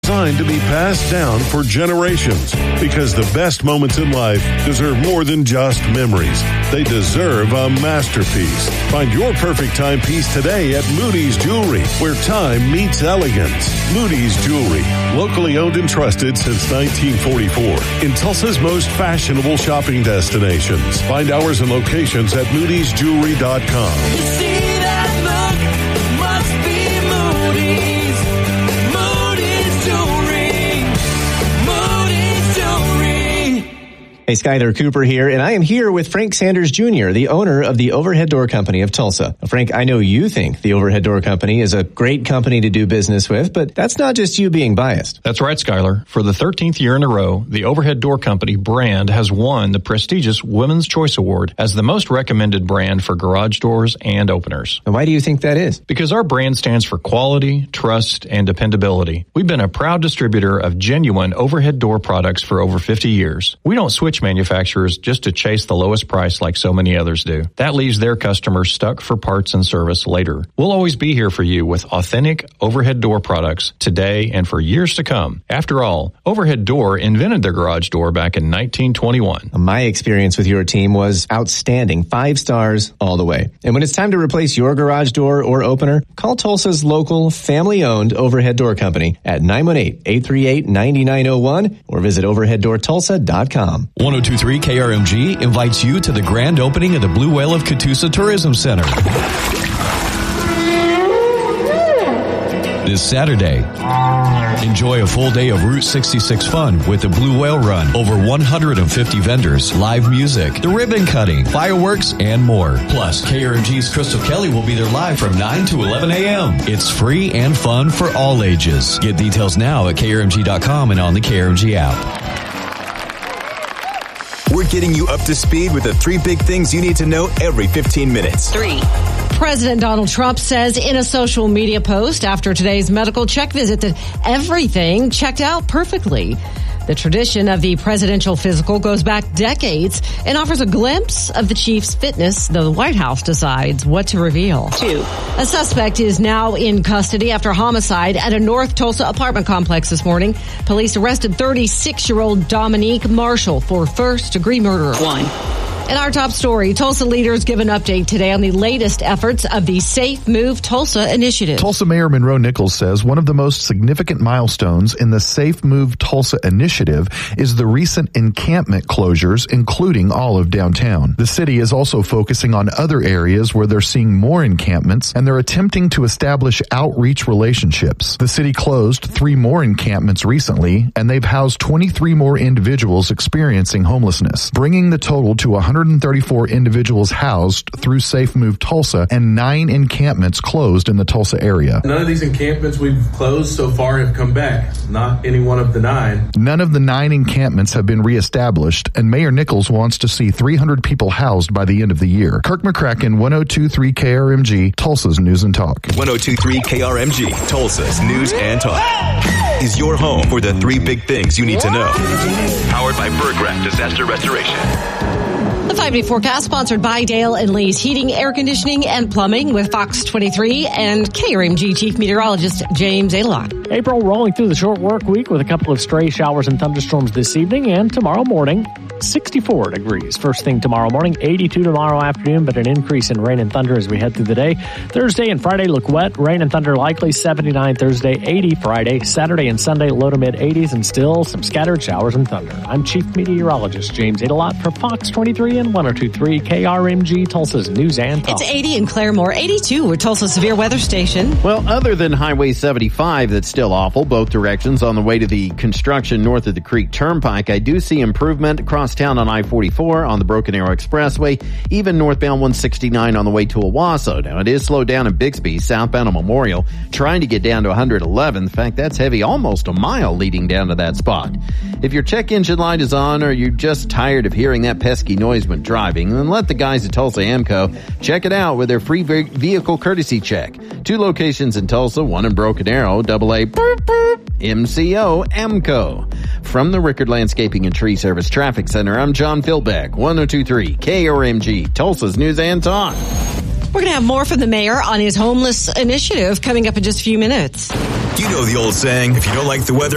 designed to be passed down for generations. Because the best moments in life deserve more than just memories. They deserve a masterpiece. Find your perfect timepiece today at Moody's Jewelry, where time meets elegance. Moody's Jewelry, locally owned and trusted since 1944. In Tulsa's most fashionable shopping destinations. Find hours and locations at moodysjewelry.com. You see that look? Must be Moody's. Moody's Jewelry. Moody's Jewelry. Hey, Skyler Cooper here, and I am here with Frank Sanders Jr., the owner of the Overhead Door Company of Tulsa. Frank, I know you think the Overhead Door Company is a great company to do business with, but that's not just you being biased. That's right, Skyler. For the 13th year in a row, the Overhead Door Company brand has won the prestigious Women's Choice Award as the most recommended brand for garage doors and openers. And why do you think that is? Because our brand stands for quality, trust, and dependability. We've been a proud distributor of genuine overhead door products for over 50 years. We don't switch manufacturers just to chase the lowest price like so many others do. That leaves their customers stuck for parts and service later. We'll always be here for you with authentic overhead door products today and for years to come. After all, Overhead Door invented the garage door back in 1921. My experience with your team was outstanding. 5 stars all the way. And when it's time to replace your garage door or opener, call Tulsa's local family-owned Overhead Door Company at 918-838-9901 or visit overheaddoortulsa.com. 102.3 KRMG invites you to the grand opening of the Blue Whale of Catoosa Tourism Center. This Saturday, enjoy a full day of Route 66 fun with the Blue Whale Run. Over 150 vendors, live music, the ribbon cutting, fireworks, and more. Plus, KRMG's Crystal Kelly will be there live from 9 to 11 a.m. It's free and fun for all ages. Get details now at krmg.com and on the KRMG app. We're getting you up to speed with the 3 big things you need to know every 15 minutes. 3. President Donald Trump says in a social media post after today's medical check visit that everything checked out perfectly. The tradition of the presidential physical goes back decades and offers a glimpse of the chief's fitness, though the White House decides what to reveal. 2. A suspect is now in custody after homicide at a North Tulsa apartment complex this morning. Police arrested 36-year-old Dominique Marshall for first-degree murder. 1. In our top story, Tulsa leaders give an update today on the latest efforts of the Safe Move Tulsa initiative. Tulsa Mayor Monroe Nichols says one of the most significant milestones in the Safe Move Tulsa initiative is the recent encampment closures, including all of downtown. The city is also focusing on other areas where they're seeing more encampments, and they're attempting to establish outreach relationships. The city closed 3 more encampments recently, and they've housed 23 more individuals experiencing homelessness, bringing the total to 134 individuals housed through Safe Move Tulsa and 9 encampments closed in the Tulsa area. None of these encampments we've closed so far have come back. Not any one of the 9. None of the 9 encampments have been reestablished, and Mayor Nichols wants to see 300 people housed by the end of the year. Kirk McCracken, 102.3 KRMG, Tulsa's News and Talk. 102.3 KRMG, Tulsa's News and Talk. Is your home for the 3 big things you need to know. Powered by Berggraf Disaster Restoration. The 5-day forecast sponsored by Dale and Lee's Heating, Air Conditioning, and Plumbing with Fox 23 and KRMG Chief Meteorologist James Adelot. April rolling through the short work week with a couple of stray showers and thunderstorms this evening, and tomorrow morning, 64 degrees. First thing tomorrow morning, 82 tomorrow afternoon, but an increase in rain and thunder as we head through the day. Thursday and Friday look wet, rain and thunder likely, 79 Thursday, 80 Friday. Saturday and Sunday, low to mid 80s, and still some scattered showers and thunder. I'm Chief Meteorologist James Adelot for Fox 23 and 102.3 KRMG, Tulsa's News and Talk. It's 80 in Claremore, 82 at Tulsa Severe Weather Station. Well, other than Highway 75, that's still awful, both directions on the way to the construction north of the Creek Turnpike, I do see improvement across town on I-44 on the Broken Arrow Expressway, even northbound 169 on the way to Owasso. Now, it is slowed down in Bixby, southbound of Memorial, trying to get down to 111. In fact, that's heavy, almost a mile leading down to that spot. If your check engine light is on or you're just tired of hearing that pesky noise when driving, then let the guys at Tulsa AMCO check it out with their free vehicle courtesy check. 2 locations in Tulsa, 1 in Broken Arrow, AA MCO AMCO. From the Rickard Landscaping and Tree Service Traffic Center, I'm John Philbeck, 102.3 KRMG, Tulsa's News and Talk. We're going to have more from the mayor on his homeless initiative coming up in just a few minutes. You know the old saying, if you don't like the weather,